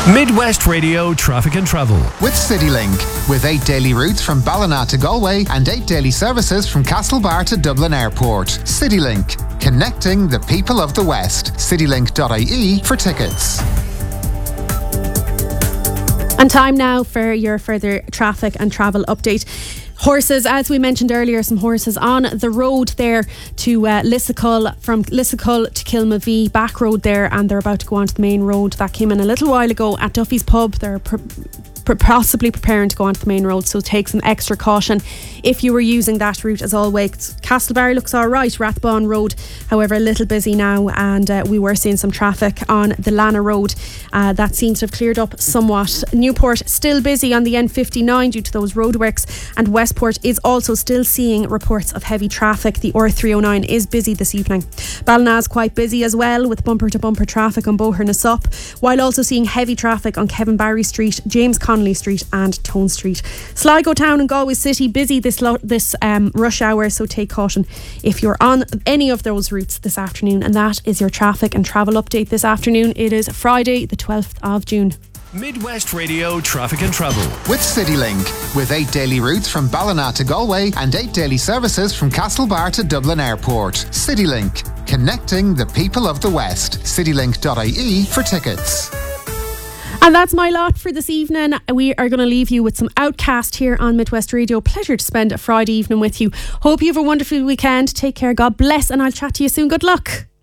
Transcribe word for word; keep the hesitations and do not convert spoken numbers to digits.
Midwest Radio Traffic and Travel with CityLink. With eight daily routes from Ballina to Galway and eight daily services from Castlebar to Dublin Airport. CityLink, connecting the people of the West. citylink dot I E for tickets. And time now for your further traffic and travel update. Horses, as we mentioned earlier, some horses on the road there to uh, Lissacull, from Lissacull to Kilmavee, back road there, and they're about to go onto the main road. That came in a little while ago at Duffy's Pub. They're pr- pr- possibly preparing to go onto the main road, so take some extra caution if you were using that route as always. Castlebar looks alright, Rathbone Road, however, a little busy now, and uh, we were seeing some traffic on the Lana Road. Uh, that seems to have cleared up somewhat. Newport still busy on the N fifty-nine due to those roadworks, and Westport is also still seeing reports of heavy traffic. The R three oh nine is busy this evening. Ballina's quite busy as well, with bumper to bumper traffic on Boher na Sup, while also seeing heavy traffic on Kevin Barry Street, James Connolly Street and Tone Street. Sligo Town and Galway City busy this lo- this um, rush hour, so take caution if you're on any of those routes this afternoon. And that is your traffic and travel update this afternoon. It is Friday the twelfth of June. Midwest Radio Traffic and Travel with CityLink. With eight daily routes from Ballina to Galway and eight daily services from Castlebar to Dublin Airport. CityLink, connecting the people of the West. citylink dot I E for tickets. And that's my lot for this evening. We are going to leave you with some Outcast here on Midwest Radio. Pleasure to spend a Friday evening with you. Hope you have a wonderful weekend. Take care. God bless, and I'll chat to you soon. Good luck.